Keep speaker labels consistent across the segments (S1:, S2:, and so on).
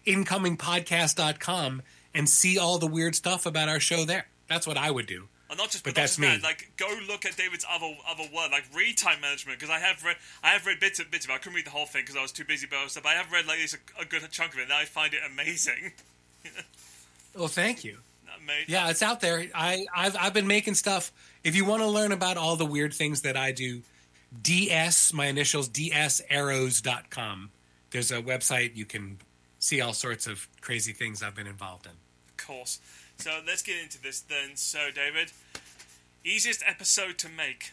S1: incomingpodcast.com and see all the weird stuff about our show there. That's what I would do.
S2: And not just,
S1: but
S2: not
S1: that's
S2: just
S1: me.
S2: That, like, go look at David's other work, like read Time Management, because I have read bits of it. I couldn't read the whole thing because I was too busy, but I have read like a good chunk of it, and I find it amazing.
S1: Well, thank you.
S2: Amazing.
S1: Yeah, it's out there. I've been making stuff. If you want to learn about all the weird things that I do, my initials, dsarrows.com. There's a website you can see all sorts of crazy things I've been involved in.
S2: Of course. So let's get into this then. So, David, easiest episode to make?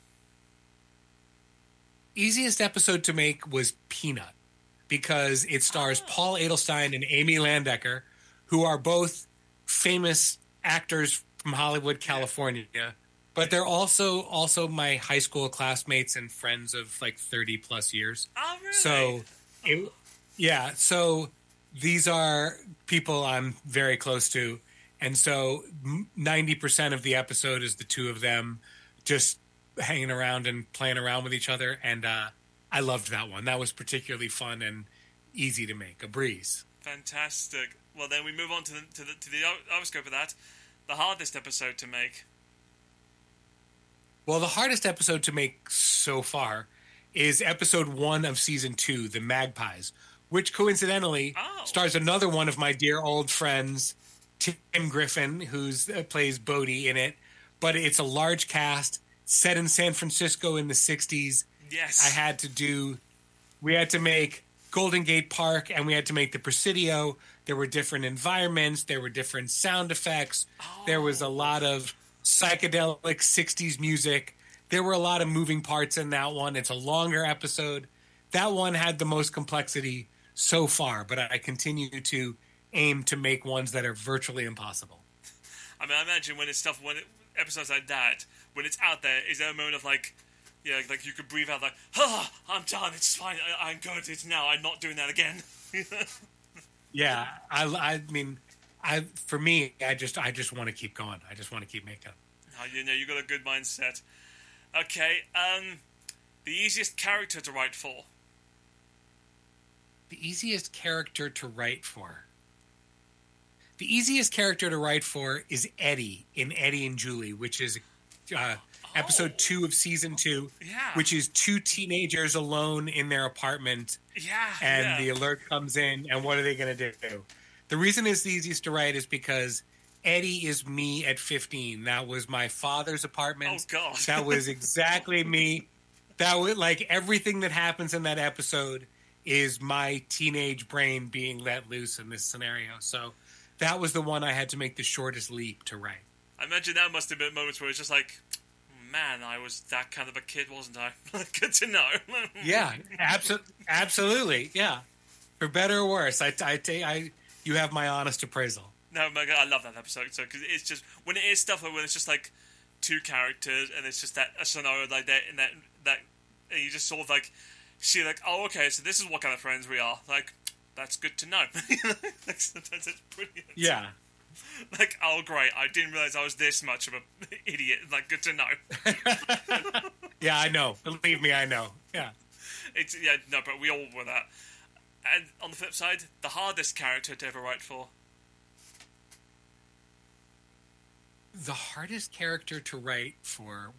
S1: Easiest episode to make was Peanut, because it stars Paul Adelstein and Amy Landecker, who are both famous actors from Hollywood, California. But they're also my high school classmates and friends of like 30 plus years.
S2: Oh, really?
S1: So these are people I'm very close to. And so 90% of the episode is the two of them just hanging around and playing around with each other. And I loved that one. That was particularly fun and easy to make. A breeze.
S2: Fantastic. Well, then we move on to the other scope of that. The hardest episode to make.
S1: Well, the hardest episode to make so far is episode 1 of season 2, The Magpies, which coincidentally stars another one of my dear old friends, Tim Griffin, who plays Bodie in it. But it's a large cast set in San Francisco in the 60s.
S2: Yes.
S1: We had to make Golden Gate Park, and we had to make the Presidio. There were different environments. There were different sound effects. There was a lot of psychedelic 60s music. There were a lot of moving parts in that one. It's a longer episode. That one had the most complexity so far, but I continue to aim to make ones that are virtually impossible.
S2: I mean, I imagine episodes like that, when it's out there, is there a moment of like you could breathe out like, I'm done, it's fine, I'm good, it's now, I'm not doing that again.
S1: Yeah, I mean, for me, I just want to keep going. I just want to keep making.
S2: Oh, you got a good mindset. Okay, the easiest character to write for.
S1: The easiest character to write for. The easiest character to write for is Eddie in Eddie and Julie, which is episode 2 of season 2, which is 2 teenagers alone in their apartment. The alert comes in, and what are they going to do? The reason it's the easiest to write is because Eddie is me at 15. That was my father's apartment.
S2: Oh, God.
S1: That was exactly me. That was like everything that happens in that episode is my teenage brain being let loose in this scenario. So that was the one I had to make the shortest leap to write.
S2: I imagine that must have been moments where it's just like, man, I was that kind of a kid, wasn't I? Good to know.
S1: Yeah, absolutely. Yeah. For better or worse, you have my honest appraisal.
S2: No, my God, I love that episode. So, because it's just, when it is stuff like when it's just like 2 characters and it's just a scenario like that, and and you just sort of like see like, oh, okay, so this is what kind of friends we are. Like, that's good to know. Sometimes it's brilliant.
S1: Yeah.
S2: Like, oh, great, I didn't realize I was this much of an idiot. Like, good to know.
S1: Yeah, I know. Believe me, I know. Yeah.
S2: But we all were that. And on the flip side, the hardest character to ever write for.
S1: The hardest character to write for